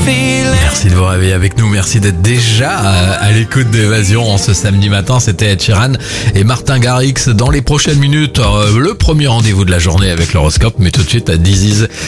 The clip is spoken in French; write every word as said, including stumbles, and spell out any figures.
Merci de vous réveiller avec nous, merci d'être déjà à l'écoute d'Évasion en ce samedi matin. C'était Ed Sheeran et Martin Garrix. Dans les prochaines minutes, le premier rendez-vous de la journée avec l'horoscope, mais tout de suite à This Is